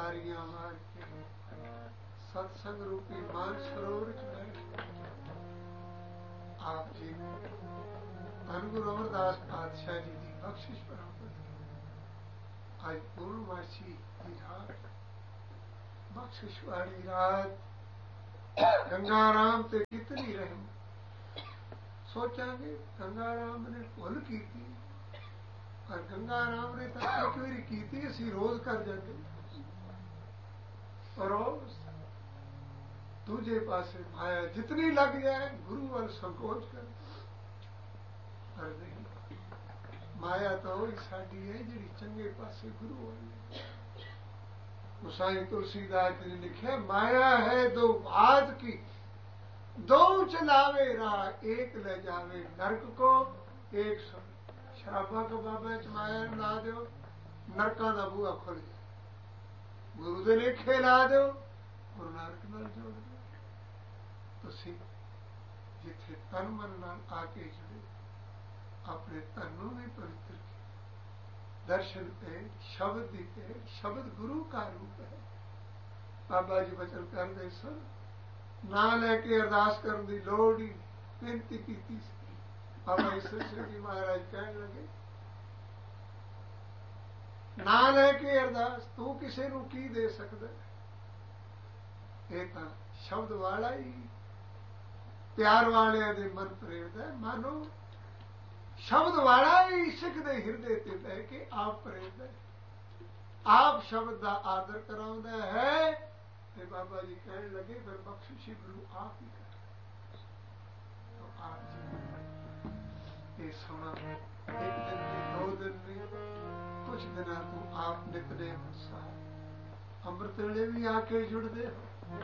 ਤਾਰੀਆਂ ਮਾਰ ਕੇ सत्संग रूपी मान सरोवर च बैठ आप जी धन गुरु अमरदास पातशाह जी की बख्शिश प्राप्त आज पूर्णमासी की रात बख्शिश वाली रात गंगाराम ते कितनी रहम सोचांगे गंगाराम ने भुल की थी पर गंगाराम ने तो एक बारी की थी असी रोज कर जाते रोज दूजे पासे माया जितनी लग जाए गुरु वाल संकोच कर नहीं माया तो वही साड़ी है जी चंगे पासे गुरु वाली गोसाई तुलसीदास जी ने लिखे माया है दो भात की दो चलावे राह एक ले जावे नरक को एक शराबा को बाबा च माया ला दो नरका का बूहा खुल जाए गुरु दे लेखे ला दो गुरु नानक नाल जोड़ दो ਤੁਸੀਂ ਜਿੱਥੇ ਤਨ ਮਨ ਨਾਲ ਆ ਕੇ ਜੁੜੇ ਆਪਣੇ ਤਨ ਨੂੰ ਵੀ ਪਵਿੱਤਰ ਕੀਤਾ ਦਰਸ਼ਨ ਤੇ ਸ਼ਬਦ ਦੀ ਤੇ ਸ਼ਬਦ ਗੁਰੂ ਕਾ ਰੂਪ ਹੈ ਬਾਬਾ ਜੀ ਬਚਨ ਕਰਦੇ ਸਨ ਨਾ ਲੈ ਕੇ ਅਰਦਾਸ ਕਰਨ ਦੀ ਲੋੜ ਹੀ ਬੇਨਤੀ ਕੀਤੀ ਸੀ ਬਾਬਾ ਈਸ਼ਰ ਸਿੰਘ ਜੀ ਮਹਾਰਾਜ ਕਹਿਣ ਲੱਗੇ ਨਾ ਲੈ ਕੇ ਅਰਦਾਸ ਤੂੰ ਕਿਸੇ ਨੂੰ ਕੀ ਦੇ ਸਕਦਾ ਇਹ ਤਾਂ ਸ਼ਬਦ ਵਾਲਾ ਹੀ प्यार वाले दे मन प्रेरद है मानो शब्द वाला ही सिख दे हिरदे ते बह के आप प्रेरद है आप शब्द का आदर कराउंदा है ते बाबा जी कहने लगे फिर बख्शिशी गुरु आप ही कर तो आप जी ये सुना एक दिन में दो दिन में कुछ दिन तू आप नितनेम अनुसार अमृत वेले भी आके जुड़ते हो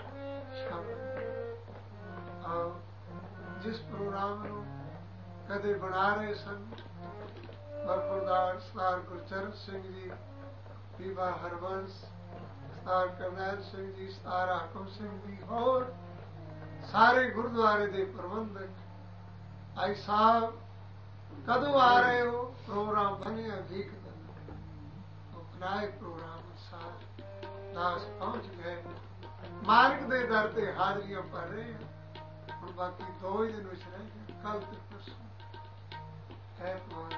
शाम आओ जिस प्रोग्राम ਨੂੰ ਕਦੇ ਬਣਾ ਰਹੇ ਸਨ ਬਰਪੁਰਦਾਰ ਸਰਦਾਰ ਗੁਰਚਰਨ ਸਿੰਘ ਜੀ ਬੀਬਾ ਹਰਬੰਸ ਸਰਦਾਰ ਕਰਨੈਲ ਸਿੰਘ ਜੀ ਸਰਦਾਰ ਹਾਕਮ ਸਿੰਘ ਜੀ ਹੋਰ ਸਾਰੇ ਗੁਰਦੁਆਰੇ ਦੇ ਪ੍ਰਬੰਧਕ ਆਈ ਸਾਹਿਬ ਕਦੋਂ ਆ ਰਹੇ ਹੋ ਪ੍ਰੋਗਰਾਮ ਬਣਿਆ ਦੇਖ ਉਹ ਬਣਾਏ ਪ੍ਰੋਗਰਾਮ ਸਾਰ ਦਾਸ ਪਹੁੰਚ ਗਏ ਮਾਰਗ ਦੇ ਦਰ ਤੇ ਹਾਜ਼ਰੀਆਂ ਭਰ ਰਹੇ ਹਨ और बाकी दो ही दिन विच रह गए कल ते परसों ऐतवार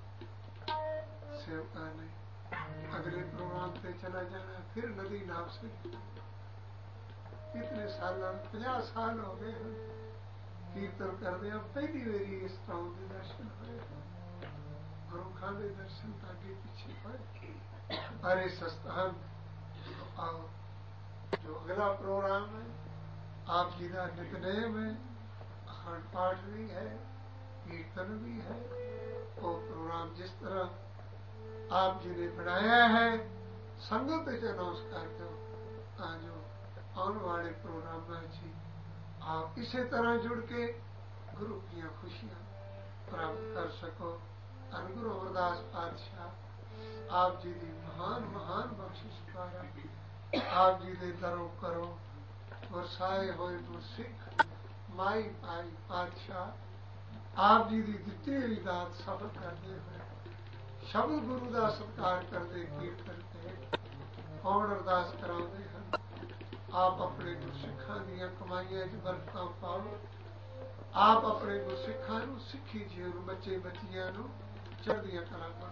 सेवका ने अगले प्रोग्राम पे चला जाना फिर नदी नाव से कितने साल 50 साल हो गए कीर्तन करते हैं पहली बारी इस तरह के दर्शन हुए गुरु खान के दर्शन आगे पीछे हुए अरे सस्तान आओ जो अगला प्रोग्राम है आप जी का नितनेम है अखंड पाठ भी है कीर्तन भी है वो प्रोग्राम जिस तरह आप जी ने बनाया है संगत अनाउंस कर दो जो आने वाले प्रोग्राम जी आप इसी तरह जुड़ के गुरु की खुशियां प्राप्त कर सको धन गुरु अमरदास पातशाह आप जी की महान महान बख्शिश द्वारा आप जी के दरों करो वरसाए होए तो सिख माई पाई पातशाह आप जी की दिती हुई दात सफल करते हुए शब्द गुरु का सत्कार करते कीर्तन करते कौन अरदास कराते हैं आप अपने गुरसिखा दी कमाइया च बरकतां पाओ आप अपने गुरसिखा सिखी जीवन बच्चे बच्चियां चढ़दियां कला